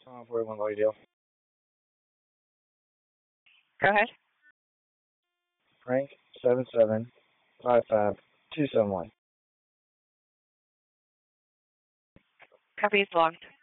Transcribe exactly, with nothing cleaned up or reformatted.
Uh, forty-one Lloydale. Go ahead. Frank seven seven five five two seven one. Copy is logged.